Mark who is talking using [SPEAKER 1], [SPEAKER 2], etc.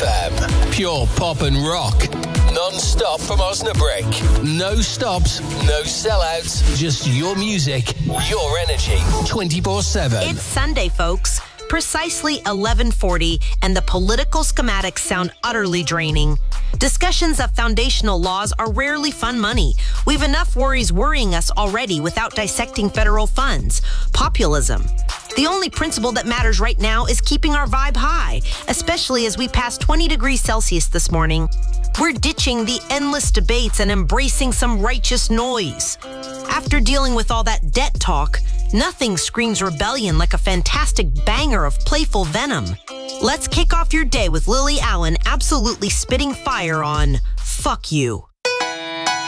[SPEAKER 1] FM. Pure pop and rock. Non-stop from Osnabrück. No stops, no sellouts. Just your music, your energy. 24/7.
[SPEAKER 2] It's Sunday, folks. Precisely 11:40, and the political schematics sound utterly draining. Discussions of foundational laws are rarely fun money. We've enough worries worrying us already without dissecting federal funds. Populism. The only principle that matters right now is keeping our vibe high, especially as we passed 20 degrees Celsius this morning. We're ditching the endless debates and embracing some righteous noise. After dealing with all that debt talk, nothing screams rebellion like a fantastic banger of playful venom. Let's kick off your day with Lily Allen absolutely spitting fire on Fuck You.